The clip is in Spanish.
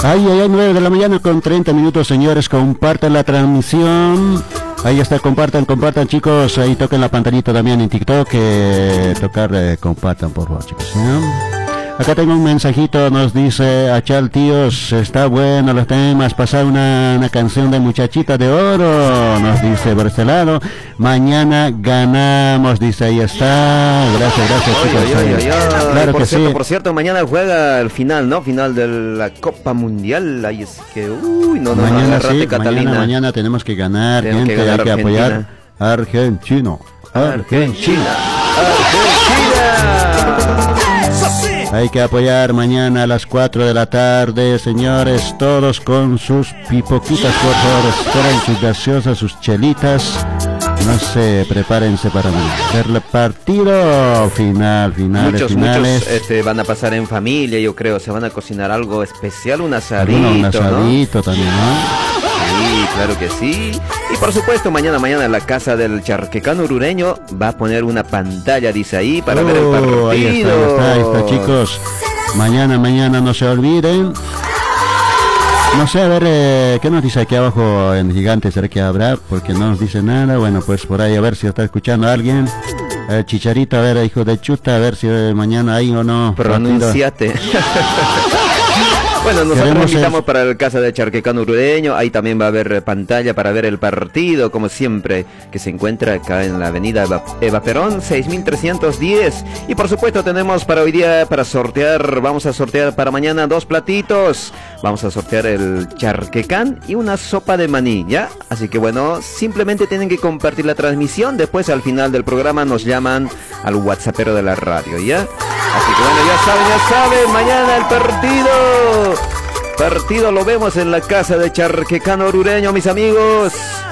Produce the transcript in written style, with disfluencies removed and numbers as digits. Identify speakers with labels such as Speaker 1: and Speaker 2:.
Speaker 1: Ay, 9 de la mañana con 30 minutos, señores. Compartan la transmisión. Ahí está, compartan chicos. Ahí toquen la pantalita también en TikTok. Compartan por favor, chicos, ¿sí? Acá tengo un mensajito, nos dice Achal tíos, está bueno los temas, pasar una canción de Muchachita de Oro, nos dice por este lado. Mañana ganamos, dice, ahí está. Gracias chicos. Claro que sí.
Speaker 2: Por cierto, mañana juega el final, ¿no? Final de la Copa Mundial. Ahí es que,
Speaker 1: mañana sí, mañana tenemos que ganar, gente, hay que apoyar Argentina. Hay que apoyar mañana a las 4 de la tarde, señores, todos con sus pipoquitas, por favor, esperen sus gaseosas, sus chelitas. No sé, prepárense para ver el partido final,
Speaker 2: Muchos
Speaker 1: finales.
Speaker 2: Van a pasar en familia, yo creo, se van a cocinar algo especial, un asadito,
Speaker 1: un asadito, ¿no? También, ¿no?
Speaker 2: Sí, claro que sí. Y por supuesto, mañana la casa del charquecano urureño va a poner una pantalla, dice ahí, para ver el partido.
Speaker 1: Ahí está, chicos. Mañana no se olviden. No sé, a ver, ¿qué nos dice aquí abajo en Gigante? ¿Será que habrá? Porque no nos dice nada. Bueno, pues por ahí, a ver si está escuchando a alguien. Chicharito, a ver, hijo de chuta, a ver si mañana hay o no.
Speaker 2: Pronunciate. Bueno, nosotros invitamos para el Casa de Charquecano Urureño. Ahí también va a haber pantalla para ver el partido, como siempre, que se encuentra acá en la avenida Eva Perón, 6310. Y por supuesto tenemos para hoy día, vamos a sortear para mañana 2 platitos. Vamos a sortear el charquecán y una sopa de maní, ¿ya? Así que bueno, simplemente tienen que compartir la transmisión. Después al final del programa nos llaman al WhatsAppero de la radio, ¿ya? Así que bueno, ya saben, mañana el partido lo vemos en la casa de Charquecano Urureño, mis amigos.